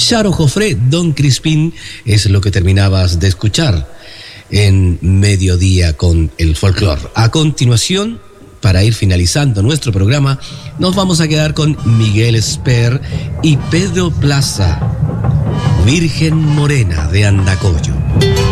Charo Jofré, Don Crispín, es lo que terminabas de escuchar en Mediodía con el Folclor. A continuación, para ir finalizando nuestro programa, nos vamos a quedar con Miguel Esper y Pedro Plaza, Virgen Morena de Andacollo.